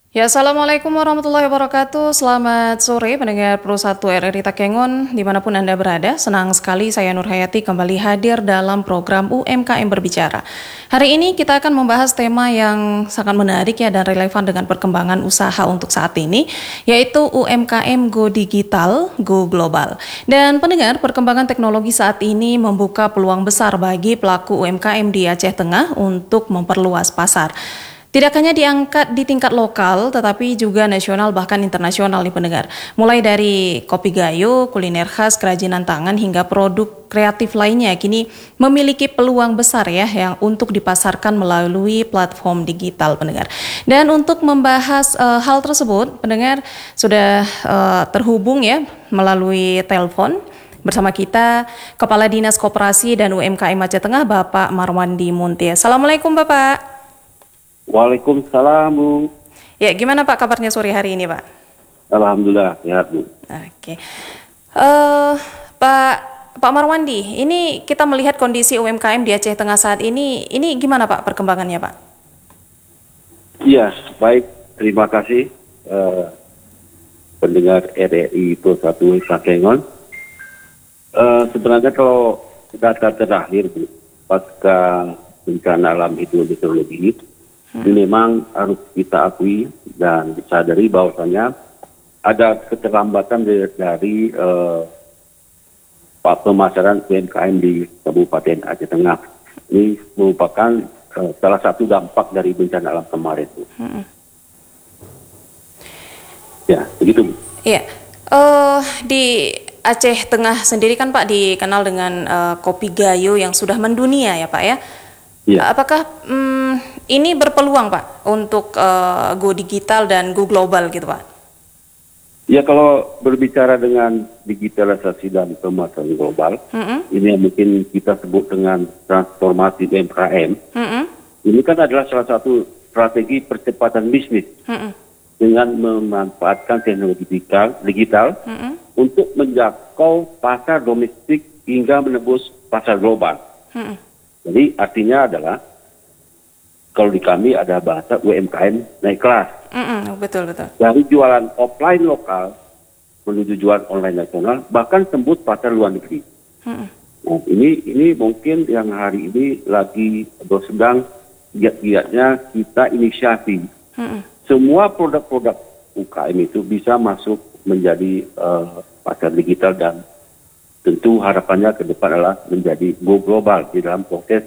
Ya, Assalamualaikum warahmatullahi wabarakatuh. Selamat sore pendengar Pro 1 RRI Takengon, dimanapun Anda berada. Senang sekali saya Nur Hayati kembali hadir dalam program UMKM Berbicara. Hari ini kita akan membahas tema yang sangat menarik ya dan relevan dengan perkembangan usaha untuk saat ini, yaitu UMKM Go Digital, Go Global. Dan pendengar, perkembangan teknologi saat ini membuka peluang besar bagi pelaku UMKM di Aceh Tengah untuk memperluas pasar. Tidak hanya diangkat di tingkat lokal, tetapi juga nasional bahkan internasional nih pendengar. Mulai dari kopi gayo, kuliner khas, kerajinan tangan, hingga produk kreatif lainnya kini memiliki peluang besar ya yang untuk dipasarkan melalui platform digital pendengar. Dan untuk membahas hal tersebut, pendengar sudah terhubung ya melalui telepon. Bersama kita Kepala Dinas Koperasi dan UMKM Aceh Tengah, Bapak Marwandi Munti. Assalamualaikum Bapak. Waalaikumsalam, Bu. Ya, gimana Pak kabarnya sore hari ini, Pak? Alhamdulillah, sehat, Bu. Oke. Eh, Pak Pak Marwandi, ini kita melihat kondisi UMKM di Aceh Tengah saat ini gimana Pak perkembangannya, Pak? Iya, baik. Terima kasih pendengar RRI Pro 1 Takengon. Sebenarnya kalau data terakhir, Bu, pasca bencana alam hidrometeorologi, ini memang harus kita akui dan disadari bahwasanya ada keterlambatan dari pemasaran UMKM di Kabupaten Aceh Tengah. Ini merupakan salah satu dampak dari bencana alam kemarin. Ya, begitu. Iya. Di Aceh Tengah sendiri kan Pak dikenal dengan kopi gayo yang sudah mendunia ya Pak ya. Ya. Apakah ini berpeluang Pak untuk Go Digital dan Go Global gitu Pak? Ya, kalau berbicara dengan digitalisasi dan pemasaran global, ini yang mungkin kita sebut dengan transformasi UMKM. Ini kan adalah salah satu strategi percepatan bisnis dengan memanfaatkan teknologi digital untuk menjangkau pasar domestik hingga menembus pasar global. Jadi artinya adalah kalau di kami ada bahasa UMKM naik kelas. Betul. Dari jualan offline lokal menuju jualan online nasional, bahkan tembus pasar luar negeri. Nah, ini mungkin yang hari ini lagi sedang giat-giatnya kita inisiasi. Semua produk-produk UKM itu bisa masuk menjadi pasar digital dan tentu harapannya ke depan adalah menjadi go global di dalam proses